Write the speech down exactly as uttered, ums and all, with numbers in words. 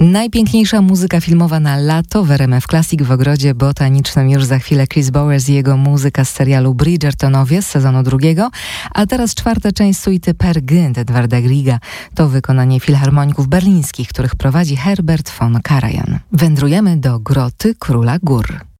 Najpiękniejsza muzyka filmowa na lato w R M F Classic w Ogrodzie Botanicznym. Już za chwilę Chris Bowers i jego muzyka z serialu Bridgertonowie z sezonu drugiego. A teraz czwarta część suity Per Gynt Edwarda Grieга. To wykonanie filharmoników berlińskich, których prowadzi Herbert von Karajan. Wędrujemy do Groty Króla Gór.